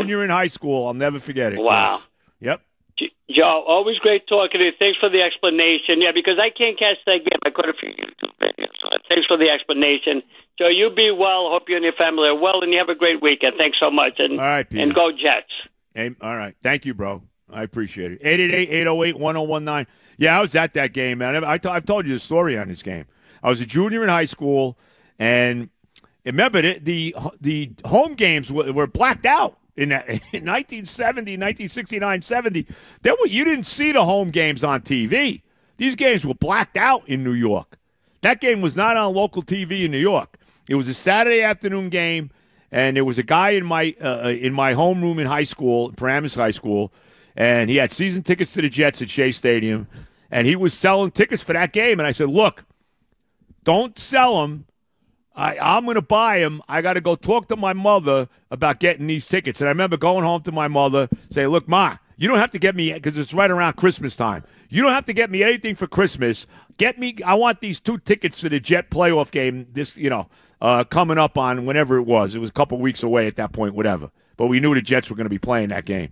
junior in high school. I'll never forget it. Wow. Yes. Yep. Joe, always great talking to you. Thanks for the explanation. Yeah, because I can't catch that game. I could have figured YouTube videos. So thanks for the explanation. Joe, you be well. Hope you and your family are well, and you have a great weekend. Thanks so much. And, all right, Peter. And go Jets. Hey, all right. Thank you, bro. I appreciate it. 888-808-1019. Yeah, I was at that game, man. I've told you the story on this game. I was a junior in high school, and remember, the home games were blacked out. In 1970, 1969, 70, you didn't see the home games on TV. These games were blacked out in New York. That game was not on local TV in New York. It was a Saturday afternoon game, and there was a guy in my homeroom in high school, Paramus High School, and he had season tickets to the Jets at Shea Stadium, and he was selling tickets for that game. And I said, look, don't sell them. I'm going to buy them. I got to go talk to my mother about getting these tickets. And I remember going home to my mother, say, look, Ma, you don't have to get me, because it's right around Christmas time. You don't have to get me anything for Christmas. I want these 2 tickets to the Jet playoff game coming up on whenever it was. It was a couple weeks away at that point, whatever. But we knew the Jets were going to be playing that game.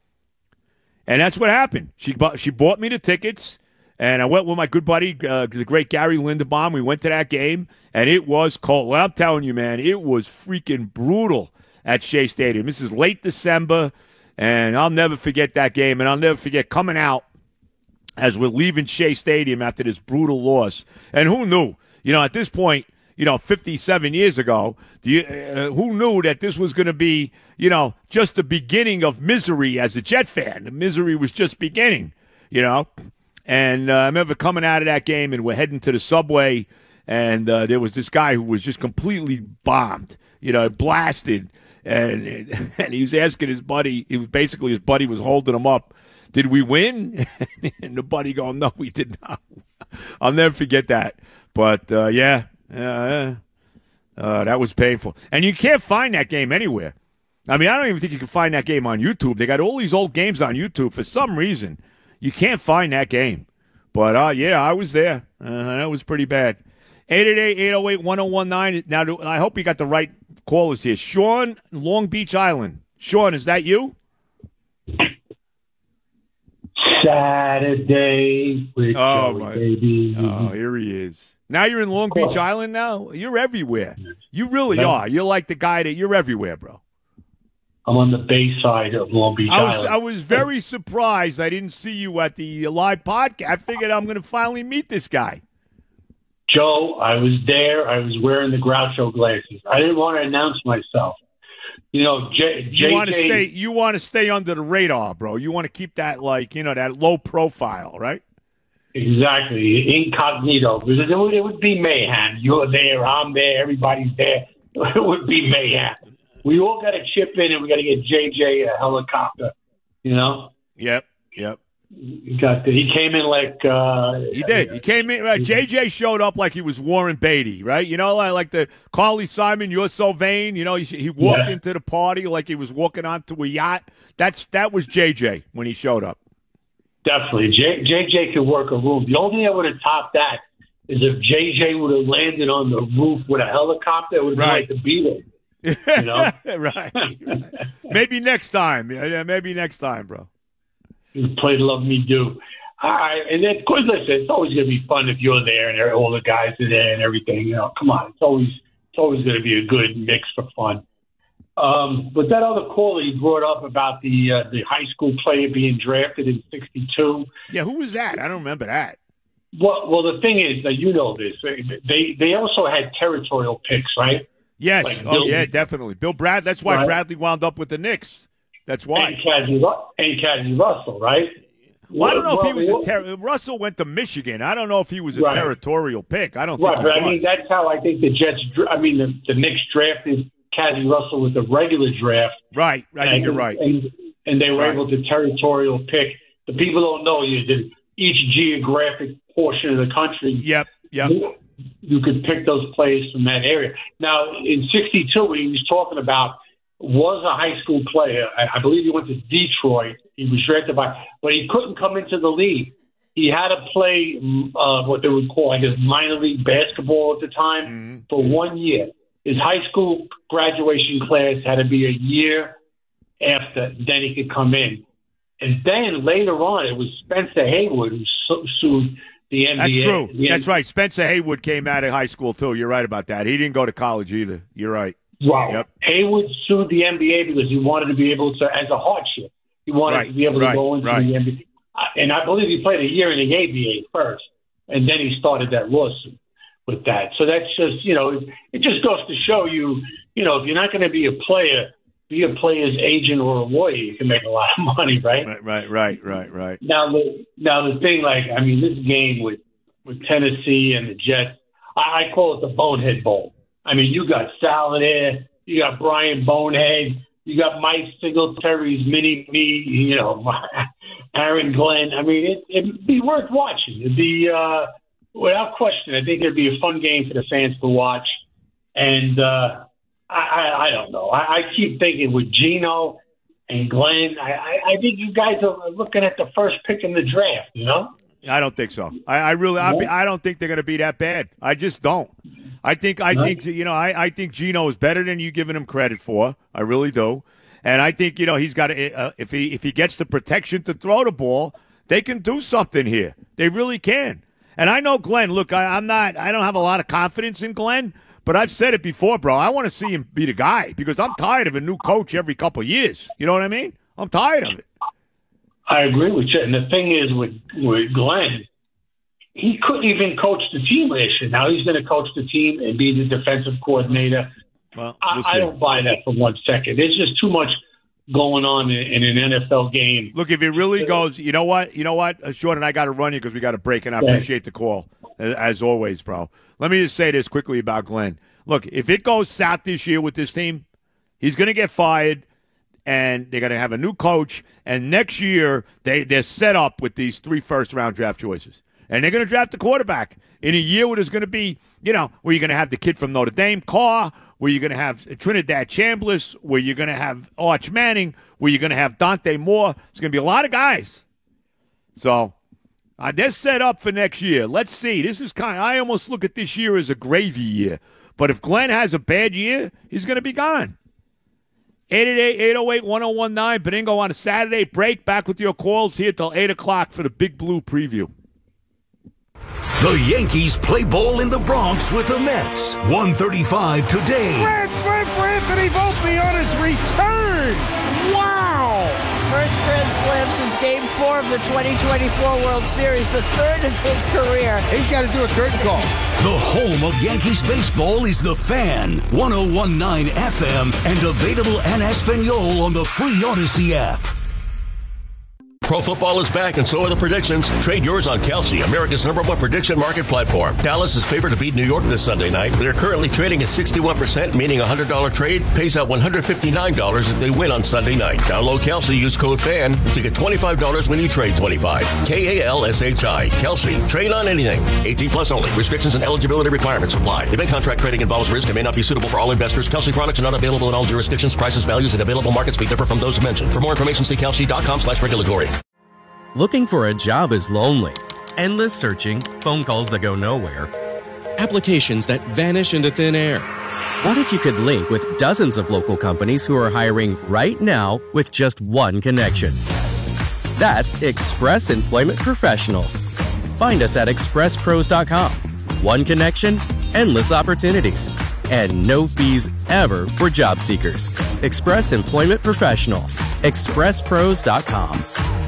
And that's what happened. She bought me the tickets. And I went with my good buddy, the great Gary Lindenbaum. We went to that game, and it was cold. Well, I'm telling you, man, it was freaking brutal at Shea Stadium. This is late December, and I'll never forget that game. And I'll never forget coming out as we're leaving Shea Stadium after this brutal loss. And who knew? At this point, 57 years ago, who knew that this was going to be, just the beginning of misery as a Jet fan? The misery was just beginning, And I remember coming out of that game, and we're heading to the subway, and there was this guy who was just completely bombed, blasted, and he was asking his buddy. His buddy was holding him up. Did we win? And the buddy going, no, we did not. I'll never forget that. But that was painful. And you can't find that game anywhere. I mean, I don't even think you can find that game on YouTube. They got all these old games on YouTube for some reason. You can't find that game. But, I was there. That was pretty bad. 888-808-1019. Now, I hope you got the right callers here. Sean, Long Beach Island. Sean, is that you? Saturday with Joey, baby. Oh, here he is. Now you're in Long Beach Island now? You're everywhere. You really are. You're like the guy you're everywhere, bro. I'm on the bay side of Long Beach Island. I was very surprised I didn't see you at the live podcast. I figured I'm going to finally meet this guy. Joe, I was there. I was wearing the Groucho glasses. I didn't want to announce myself. You want to stay under the radar, bro. You want to keep that that low profile, right? Exactly, incognito. Because it would be mayhem. You're there, I'm there, everybody's there. It would be mayhem. We all got to chip in, and we got to get JJ a helicopter. Yep. He came in like he did. He came in. Right, JJ showed up like he was Warren Beatty, right? Like the Carly Simon. You're so vain. He walked into the party like he was walking onto a yacht. That was JJ when he showed up. Definitely, JJ could work a room. The only thing that would have topped that is if JJ would have landed on the roof with a helicopter. It would have been like the Beatles. Right. Maybe next time. Yeah, maybe next time, bro. Play Love Me Do. And then, of course, listen, it's always going to be fun if you're there and all the guys are there and everything. Come on. It's always going to be a good mix for fun. But that other caller you brought up about the high school player being drafted in 62. Yeah, who was that? I don't remember that. Well, the thing is that this. They also had territorial picks, right? Yes. Definitely. Bill Brad. That's why Bradley wound up with the Knicks. That's why. And Cazzie Russell, right? Well, I don't know if he was Russell went to Michigan. I don't know if he was a territorial pick. I don't think he was. I mean, that's how I think the Jets – the Knicks drafted Cazzie Russell with the regular draft. Right. I think you're right. And they were able to territorial pick. The people don't know that each geographic portion of the country. Yep. You could pick those players from that area. Now, in 62, he was talking about was a high school player. I believe he went to Detroit. He was drafted but he couldn't come into the league. He had to play what they would call, minor league basketball at the time for 1 year. His high school graduation class had to be a year after, then he could come in. And then later on, it was Spencer Haywood who sued the NBA. That's true. That's right. Spencer Haywood came out of high school, too. You're right about that. He didn't go to college either. You're right. Wow. Yep. Haywood sued the NBA because he wanted to be able to, as a hardship, he wanted to be able to go into the NBA. And I believe he played a year in the ABA first, and then he started that lawsuit with that. So that's just, it just goes to show you, if you're not going to be a player, be a player's agent or a lawyer, you can make a lot of money, right? Right. Now the thing, this game with Tennessee and the Jets, I call it the Bonehead Bowl. I mean, you got Saleh there, you got Brian Bonehead, you got Mike Singletary's mini-me, Aaron Glenn. I mean, it'd be worth watching. It'd be, without question, I think it'd be a fun game for the fans to watch. And I don't know. I keep thinking with Geno and Glenn, I think you guys are looking at the first pick in the draft, I don't think so. I don't think they're going to be that bad. I just don't. I think Geno is better than you giving him credit for. I really do. And I think, he's got to, if he gets the protection to throw the ball, they can do something here. They really can. And I know Glenn, look, I don't have a lot of confidence in Glenn, but I've said it before, bro. I want to see him be the guy because I'm tired of a new coach every couple of years. You know what I mean? I'm tired of it. I agree with you. And the thing is with Glenn, he couldn't even coach the team last year. Now he's going to coach the team and be the defensive coordinator. Well, I don't buy that for 1 second. There's just too much going on in an NFL game. Look, if it really goes, you know what, Sean, and I got to run you because we got to break, and I appreciate the call, as always, bro. Let me just say this quickly about Glenn. Look, if it goes south this year with this team, he's going to get fired, and they're going to have a new coach, and next year they're set up with these 3 first-round draft choices. And they're going to draft a quarterback in a year where there's going to be, where you're going to have the kid from Notre Dame, Carr, where you're going to have Trinidad Chambliss, where you're going to have Arch Manning, where you're going to have Dante Moore. There's going to be a lot of guys. So they're set up for next year. Let's see. This is I almost look at this year as a gravy year. But if Glenn has a bad year, he's going to be gone. 888-808-1019. Benigno on a Saturday break. Back with your calls here till 8 o'clock for the Big Blue preview. The Yankees play ball in the Bronx with the Mets. 1:35 today. Grand slam for Anthony Volpe on his return. Wow! First Grand Slam since Game 4 of the 2024 World Series, the third of his career. He's got to do a curtain call. The home of Yankees baseball is The Fan. 101.9 FM and available en Espanol on the free Odyssey app. Pro football is back, and so are the predictions. Trade yours on Kalshi, America's #1 prediction market platform. Dallas is favored to beat New York this Sunday night. They're currently trading at 61%, meaning a $100 trade pays out $159 if they win on Sunday night. Download Kalshi, use code FAN to get $25 when you trade $25. KALSHI. Kalshi. Trade on anything. 18 plus only. Restrictions and eligibility requirements apply. Event contract trading involves risk and may not be suitable for all investors. Kalshi products are not available in all jurisdictions. Prices, values, and available markets may differ from those mentioned. For more information, see kalshi.com/regulatory. Looking for a job is lonely. Endless searching, phone calls that go nowhere, applications that vanish into thin air. What if you could link with dozens of local companies who are hiring right now with just one connection? That's Express Employment Professionals. Find us at expresspros.com. One connection, endless opportunities, and no fees ever for job seekers. Express Employment Professionals. expresspros.com.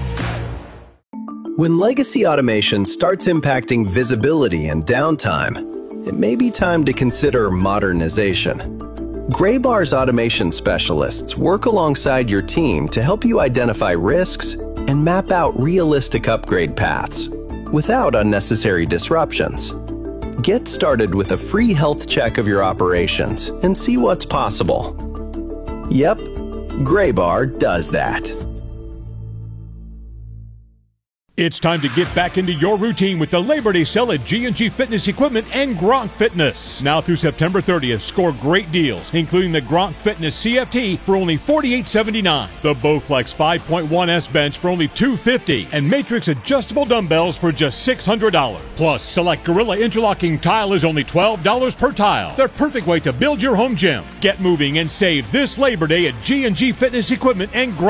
When legacy automation starts impacting visibility and downtime, it may be time to consider modernization. Graybar's automation specialists work alongside your team to help you identify risks and map out realistic upgrade paths without unnecessary disruptions. Get started with a free health check of your operations and see what's possible. Yep, Graybar does that. It's time to get back into your routine with the Labor Day sale at G&G Fitness Equipment and Gronk Fitness. Now through September 30th, score great deals, including the Gronk Fitness CFT for only $48.79, the Bowflex 5.1S bench for only $250, and Matrix adjustable dumbbells for just $600. Plus, select Gorilla interlocking tile is only $12 per tile. The perfect way to build your home gym. Get moving and save this Labor Day at G&G Fitness Equipment and Gronk